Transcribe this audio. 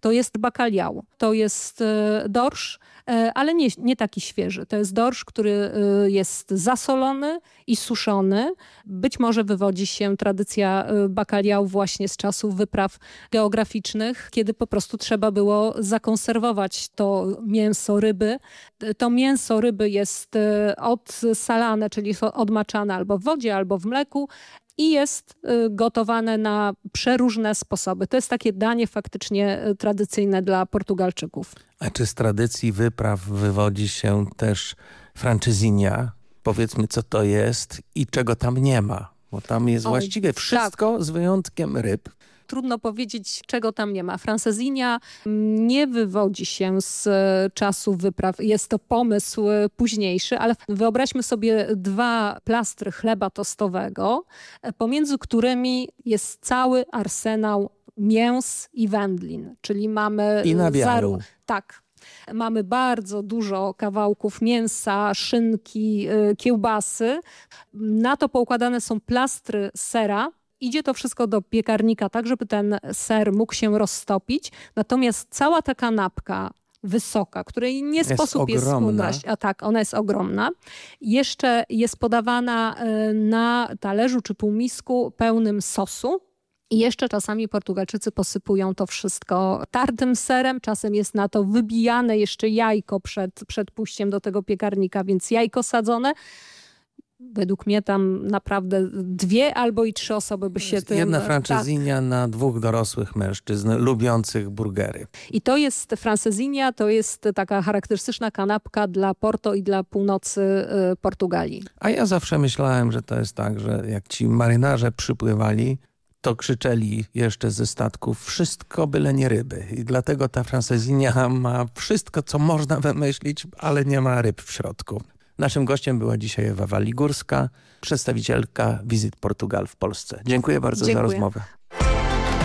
to jest bacalhau, to jest dorsz, ale nie taki świeży. To jest dorsz, który jest zasolony i suszony. Być może wywodzi się tradycja bacalhau właśnie z czasów wypraw geograficznych, kiedy po prostu trzeba było zakonserwować to mięso ryby. To mięso ryby jest odsalane, czyli odmaczane albo w wodzie, albo w mleku i jest gotowane na przeróżne sposoby. To jest takie danie faktycznie tradycyjne dla Portugalczyków. A czy z tradycji wypraw wywodzi się też francesinha? Powiedzmy, co to jest i czego tam nie ma. Bo tam jest właściwie wszystko z wyjątkiem ryb. Trudno powiedzieć, czego tam nie ma. Francesinha nie wywodzi się z czasów wypraw. Jest to pomysł późniejszy, ale wyobraźmy sobie 2 plastry chleba tostowego, pomiędzy którymi jest cały arsenał mięs i wędlin. Czyli mamy... I nabiału. Tak. Mamy bardzo dużo kawałków mięsa, szynki, kiełbasy. Na to poukładane są plastry sera. Idzie to wszystko do piekarnika, tak żeby ten ser mógł się roztopić. Natomiast cała ta kanapka wysoka, której nie sposób jest ubrać, a tak, ona jest ogromna, jeszcze jest podawana na talerzu czy półmisku pełnym sosu. I jeszcze czasami Portugalczycy posypują to wszystko tartym serem. Czasem jest na to wybijane jeszcze jajko przed pójściem do tego piekarnika, więc jajko sadzone. Według mnie tam naprawdę 2 albo i 3 osoby by się tym... Jedna francesinha na 2 dorosłych mężczyzn lubiących burgery. I to jest francesinha, to jest taka charakterystyczna kanapka dla Porto i dla północy Portugalii. A ja zawsze myślałem, że to jest tak, że jak ci marynarze przypływali, to krzyczeli jeszcze ze statków wszystko byle nie ryby. I dlatego ta francesinha ma wszystko, co można wymyślić, ale nie ma ryb w środku. Naszym gościem była dzisiaj Ewa Waligórska, przedstawicielka Visit Portugal w Polsce. Dziękuję bardzo za rozmowę.